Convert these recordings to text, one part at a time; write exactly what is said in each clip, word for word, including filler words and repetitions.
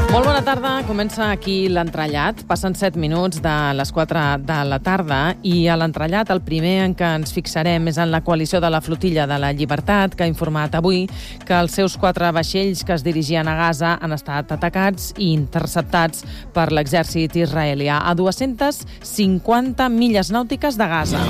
Molt bona tarda, comença aquí l'entrellat. Passen set minuts de les quatre de la tarda i a l'entrellat el primer en què ens fixarem és en la coalició de la Flotilla de la Llibertat, que ha informat avui que els seus quatre vaixells que es dirigien a Gaza han estat atacats i interceptats per l'exèrcit israelià a dues-centes cinquanta milles nàutiques de Gaza.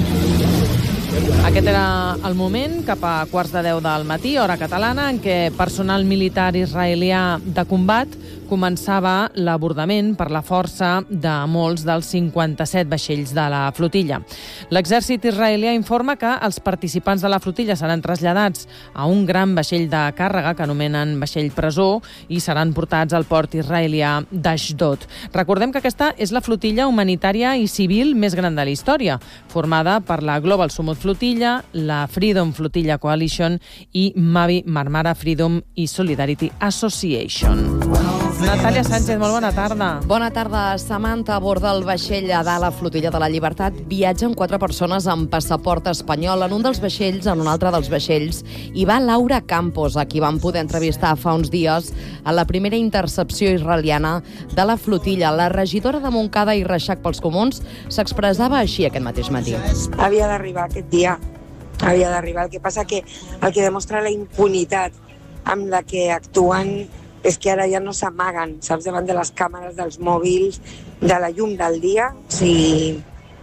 Aquest era el moment, cap a quarts de deu del matí, hora catalana, en què personal militar israelià de combat començava l'abordament per la força de molts dels cinquanta-set vaixells de la flotilla. L'exèrcit israelià informa que els participants de la flotilla seran traslladats a un gran vaixell de càrrega que anomenen vaixell presó i seran portats al port israelià d'Ashdod. Recordem que aquesta és la flotilla humanitària i civil més gran de la història, formada per la Global Sumut Flotilla, la Freedom Flotilla Coalition i Mavi Marmara Freedom i Solidarity Association. Natàlia Sánchez, molt bona tarda. Bona tarda, Samantha. A bord del vaixell de la Flotilla de la Llibertat viatgen quatre persones amb passaport espanyol. En un dels vaixells, en un altre dels vaixells, hi va Laura Campos, a qui vam poder entrevistar fa uns dies a la primera intercepció israeliana de la flotilla. La regidora de Montcada i Reixac pels Comuns s'expressava així aquest mateix matí. Havia d'arribar aquest dia, havia d'arribar. El que passa que el que demostra la impunitat amb la que actuen és que ara ja no s'amaguen, saps, davant de les càmeres dels mòbils, de la llum del dia. O sigui,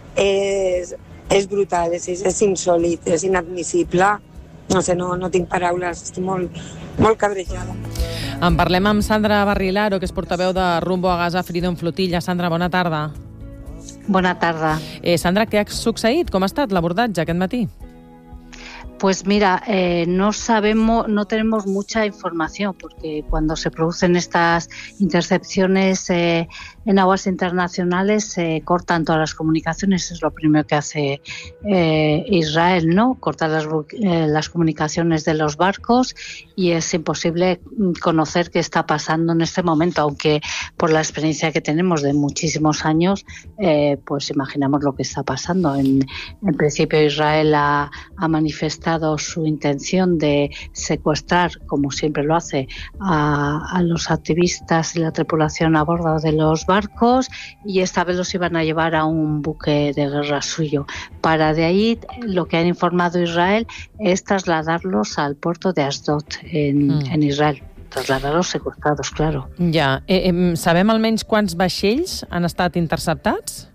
és, és brutal, és, és insòlit, és inadmissible. No sé, no, no tinc paraules, estic molt, molt cabrejada. En parlem amb Sandra Barrilaro, que és portaveu de Rumbo a Gaza Freedom Flotilla. Sandra, bona tarda. Bona tarda. Eh, Sandra, què ha succeït? Com ha estat l'abordatge aquest matí? Pues mira, eh, no sabemos, no tenemos mucha información porque cuando se producen estas intercepciones eh, en aguas internacionales se cortan todas las comunicaciones, es lo primero que hace eh, Israel, ¿no? Cortar las, eh, las comunicaciones de los barcos y es imposible conocer qué está pasando en este momento, aunque por la experiencia que tenemos de muchísimos años, eh, pues imaginamos lo que está pasando. En, en principio Israel ha, ha manifestado su intención de secuestrar, como siempre lo hace, a, a los activistas y la tripulación a bordo de los barcos, y esta vez los iban a llevar a un buque de guerra suyo. Para de ahí, lo que han informado Israel es trasladarlos al puerto de Ashdod, en, mm. en Israel. Trasladarlos secuestrados, claro. Ja. Eh, eh, sabem almenys quants vaixells han estat interceptats?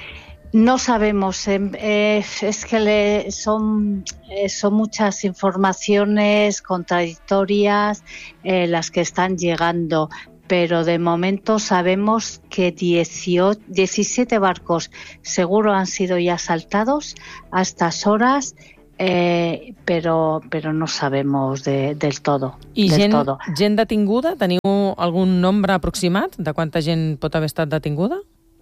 No sabemos, eh, es que le, son, eh, son muchas informaciones contradictorias eh, las que están llegando, pero de momento sabemos que dieciocho, diecisiete barcos seguro han sido ya asaltados a estas horas, eh, pero, pero no sabemos de, del todo. I del gent, todo. gent detinguda? Teniu algun nombre aproximat de quanta gent pot haver estat detinguda?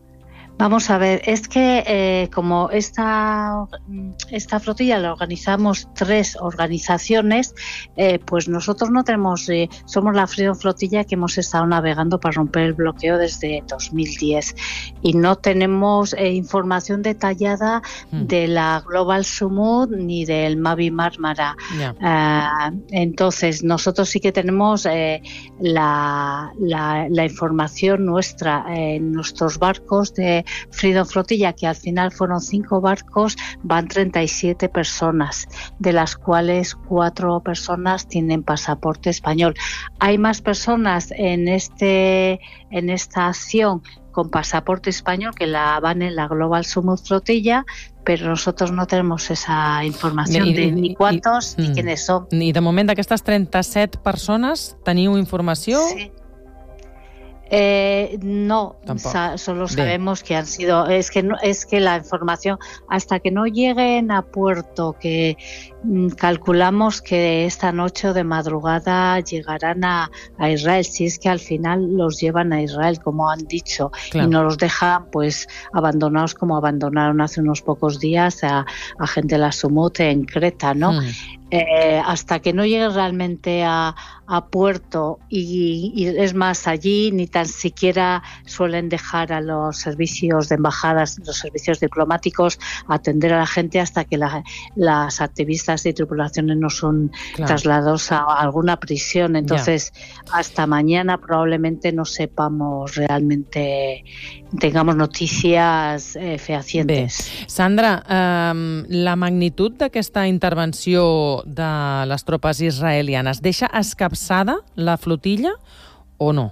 Vamos a ver, es que eh, como esta, esta flotilla la organizamos tres organizaciones, eh, pues nosotros no tenemos, eh, somos la Freedom Flotilla que hemos estado navegando para romper el bloqueo desde dos mil diez y no tenemos eh, información detallada mm. de la Global Sumut ni del Mavi Marmara. Yeah. Uh, entonces, nosotros sí que tenemos eh, la, la, la información nuestra en eh, nuestros barcos de Freedom Flotilla, que al final fueron cinco barcos, van treinta y siete personas, de las cuales cuatro personas tienen pasaporte español. Hay más personas en este en esta acción con pasaporte español que la van en la Global Sumut Flotilla, però nosotros no tenemos esa informació I, de ni quantos i, ni quiénes son. I de moment d'aquestes trenta-set persones teniu informació? Sí. Eh, no, sa- solo sabemos Bien. que han sido, es que no, es que la información hasta que no lleguen a puerto, que mm, calculamos que esta noche o de madrugada llegarán a, a Israel, si es que al final los llevan a Israel, como han dicho, claro. y no los dejan pues abandonados como abandonaron hace unos pocos días a, a gente de la Sumut en Creta, ¿no? Mm. Eh, hasta que no llegue realmente a, a puerto y, y es más, allí ni tan siquiera suelen dejar a los servicios de embajadas, los servicios diplomáticos atender a la gente hasta que la, las activistas periodistas y tripulaciones no son claro. trasladados a alguna prisión. Entonces, ya. hasta mañana probablemente no sepamos realmente, tengamos noticias eh, fehacientes. Bé. Sandra, eh, la magnitud d'aquesta intervenció de les tropes israelianes deixa escapçada la flotilla o no?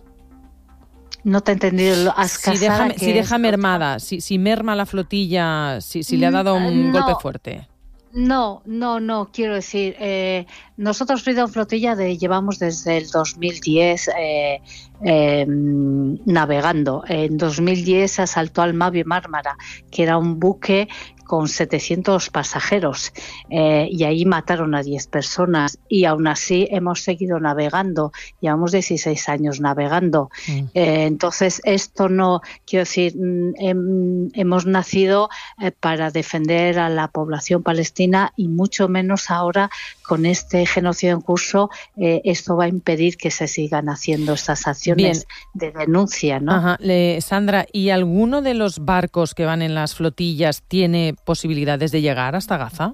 No te he entendido. Si deja, si deja mermada, si, si merma la flotilla, si, si le ha dado un no, golpe fuerte. No, no, no, quiero decir, eh, nosotros Freedom Flotilla de, llevamos desde el dos mil diez eh, eh, navegando. En dos mil diez se asaltó al Mavi Mármara, que era un buque con setecientos pasajeros eh, y ahí mataron a diez personas y aún así hemos seguido navegando, llevamos dieciséis años navegando. Mm. Eh, entonces esto no, quiero decir, eh, hemos nacido eh, para defender a la población palestina y mucho menos ahora con este genocidio en curso, eh, esto va a impedir que se sigan haciendo estas acciones Bien. de denuncia, ¿no? Ajá. Le, Sandra, ¿y alguno de los barcos que van en las flotillas tiene posibilidades de llegar hasta Gaza?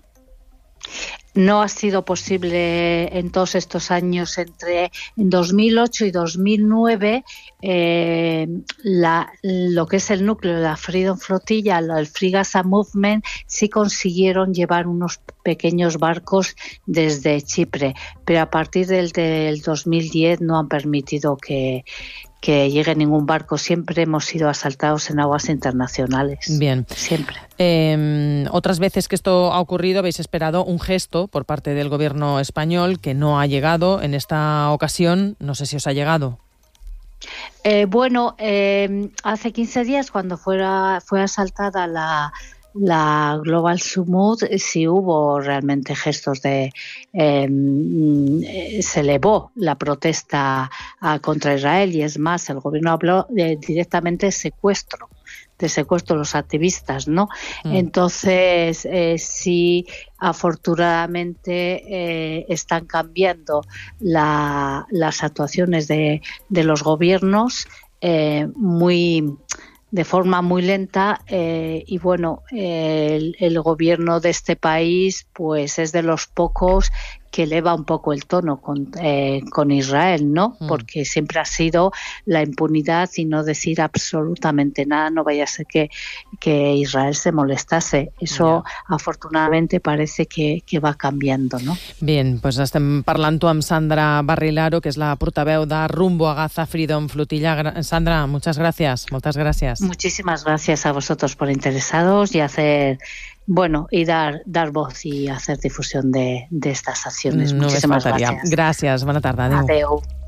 No ha sido posible en todos estos años. Entre dos mil ocho y dos mil nueve, eh, la, lo que es el núcleo de la Freedom Flotilla, el Free Gaza Movement, sí consiguieron llevar unos pequeños barcos desde Chipre, pero a partir del, del dos mil diez no han permitido que, que llegue ningún barco. Siempre hemos sido asaltados en aguas internacionales. Bien. Siempre. Eh, otras veces que esto ha ocurrido habéis esperado un gesto por parte del gobierno español que no ha llegado. En esta ocasión, no sé si os ha llegado. Eh, bueno, eh, hace quince días cuando fuera, fue asaltada la... la Global Summit, sí hubo realmente gestos de... Eh, se elevó la protesta a, contra Israel y es más, el gobierno habló de, directamente de secuestro, de secuestro de los activistas, ¿no? Mm. Entonces, eh, sí, afortunadamente eh, están cambiando la, las actuaciones de, de los gobiernos eh, muy... de forma muy lenta eh, y bueno, eh, el, el gobierno de este país pues es de los pocos que eleva un poco el tono con, eh, con Israel, ¿no? Mm. Porque siempre ha sido la impunidad y no decir absolutamente nada, no vaya a ser que, que Israel se molestase. Eso yeah. afortunadamente parece que, que va cambiando, ¿no? Bien, pues estem parlant tu amb Sandra Barrilaro, que és la portaveu de Rumbo a Gaza Freedom Flotilla. Sandra, muchas gracias, moltes gràcies. Muchísimas gracias a vosotros por interesados y hacer... Bueno, y dar, dar voz y hacer difusión de, de estas acciones. No Muchísimas gracias. Gràcies, bona tarda. Adéu. Adéu.